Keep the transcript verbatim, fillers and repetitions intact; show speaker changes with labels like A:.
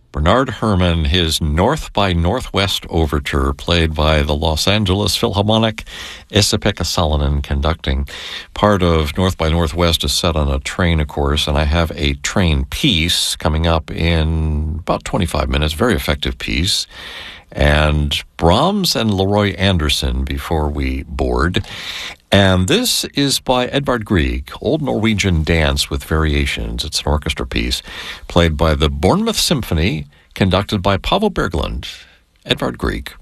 A: Bernard Herrmann, his North by Northwest Overture, played by the Los Angeles Philharmonic, Esa-Pekka Salonen conducting. Part of North by Northwest is set on a train, of course, and I have a train piece coming up in about twenty-five minutes, very effective piece. And Brahms and Leroy Anderson before we board. And this is by Edvard Grieg, Old Norwegian Dance with Variations. It's an orchestra piece played by the Bournemouth Symphony, conducted by Pavel Berglund. Edvard Grieg.